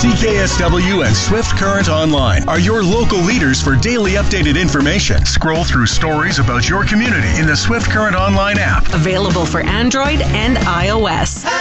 CKSW and Swift Current Online are your local leaders for daily updated information. Scroll through stories about your community in the Swift Current Online app. Available for Android and iOS.